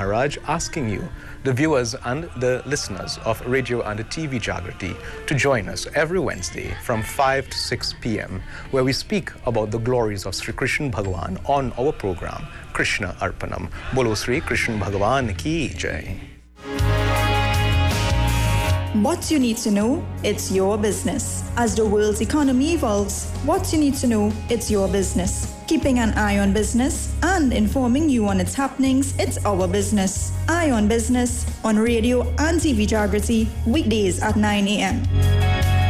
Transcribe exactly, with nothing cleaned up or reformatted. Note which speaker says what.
Speaker 1: Maharaj, asking you, the viewers and the listeners of Radio and T V Jagrati, to join us every Wednesday from five to six p m, where we speak about the glories of Sri Krishna Bhagavan on our program, Krishna Arpanam. Bolo Sri Krishna Bhagavan ki jai.
Speaker 2: What you need to know, it's your business. As the world's economy evolves, what you need to know, it's your business. Keeping an eye on business and informing you on its happenings, it's our business. Eye on Business on radio and T V Jagrati, weekdays at nine a m